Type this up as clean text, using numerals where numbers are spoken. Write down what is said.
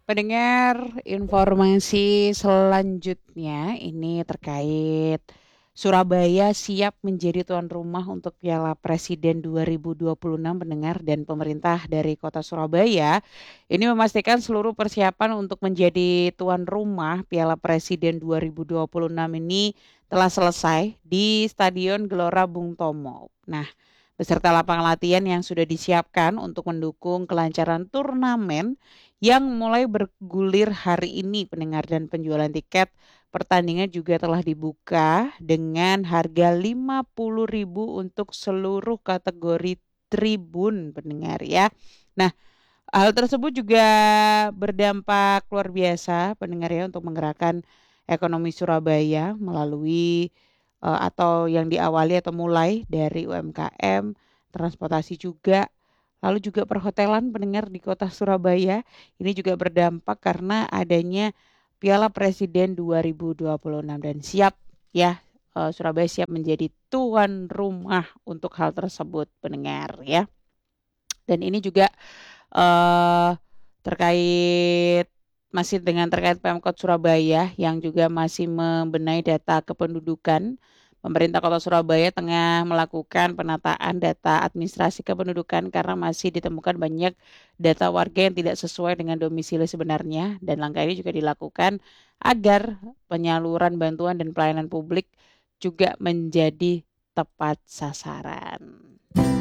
Pendengar, informasi selanjutnya ini terkait Surabaya siap menjadi tuan rumah untuk Piala Presiden 2026. Pendengar, dan pemerintah dari Kota Surabaya ini memastikan seluruh persiapan untuk menjadi tuan rumah Piala Presiden 2026 ini telah selesai di Stadion Gelora Bung Tomo. Nah, beserta lapangan latihan yang sudah disiapkan untuk mendukung kelancaran turnamen yang mulai bergulir hari ini, pendengar, dan penjualan tiket pertandingan juga telah dibuka dengan harga 50.000 untuk seluruh kategori tribun, pendengar ya. Nah, hal tersebut juga berdampak luar biasa, pendengar ya, untuk menggerakkan ekonomi Surabaya melalui atau yang diawali atau mulai dari UMKM, transportasi juga, lalu juga perhotelan, pendengar, di kota Surabaya. Ini juga berdampak karena adanya Piala Presiden 2026 dan siap ya, Surabaya siap menjadi tuan rumah untuk hal tersebut, pendengar ya. Dan ini juga eh terkait masih dengan terkait Pemkot Surabaya yang juga masih membenahi data kependudukan. Pemerintah Kota Surabaya tengah melakukan penataan data administrasi kependudukan karena masih ditemukan banyak data warga yang tidak sesuai dengan domisili sebenarnya, dan langkah ini juga dilakukan agar penyaluran bantuan dan pelayanan publik juga menjadi tepat sasaran.